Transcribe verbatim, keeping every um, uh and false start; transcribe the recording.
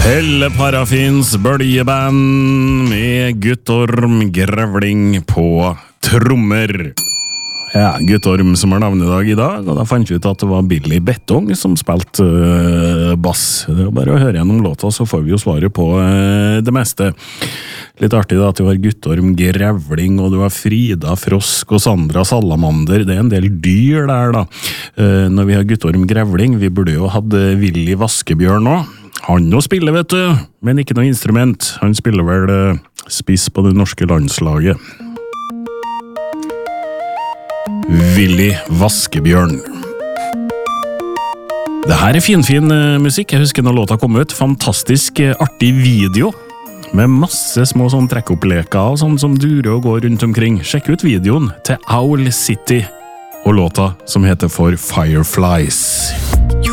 Pelle Parafins bøljeband med Guttorm Grevling på trommer. Ja, Guttorm som har navnedag i dag, og da fant vi ut at det var Billy Betong som spilte uh, bass. Det var bare å høre gjennom låta, så får vi jo svaret på uh, det meste. Litt artig da at det var Guttorm Grevling, og det var Frida Frosk og Sandra Salamander. Det er en del dyr der da. Uh, når vi har Guttorm Grevling, vi burde jo hatt Willy Vaskebjørn nå. Han nå spiller, vet du, men ikke noe instrument. Han spiller vel uh, spiss på det norske landslaget. Willy Vaskebjørn. Det her er finfin uh, musikk. Jeg husker når låta kom ut. Fantastisk uh, artig video med masse små sånn trekkoppleker og sånn som durer og går rundt omkring. Sjekk ut videoen til Owl City og låta som heter For Fireflies.